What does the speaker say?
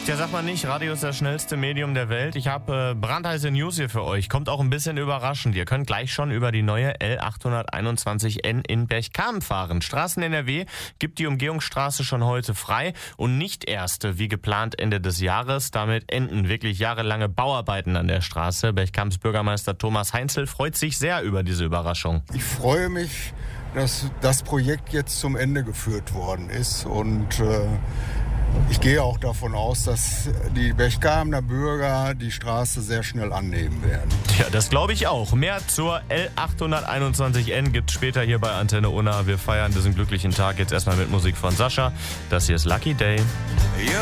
Ja, sag mal nicht, Radio ist das schnellste Medium der Welt. Ich habe brandheiße News hier für euch. Kommt auch ein bisschen überraschend. Ihr könnt gleich schon über die neue L821N in Berchtesgaden fahren. Straßen NRW gibt die Umgehungsstraße schon heute frei und nicht erst, wie geplant, Ende des Jahres. Damit enden wirklich jahrelange Bauarbeiten an der Straße. Berchtesgadens Bürgermeister Thomas Heinzel freut sich sehr über diese Überraschung. Ich freue mich, dass das Projekt jetzt zum Ende geführt worden ist und ich gehe auch davon aus, dass die Berchtesgadener Bürger die Straße sehr schnell annehmen werden. Ja, das glaube ich auch. Mehr zur L821N gibt's später hier bei Antenne Unna. Wir feiern diesen glücklichen Tag jetzt erstmal mit Musik von Sascha. Das hier ist Lucky Day.